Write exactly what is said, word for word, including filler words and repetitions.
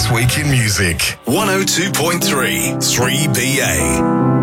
This Week in Music. one oh two point three, three B A.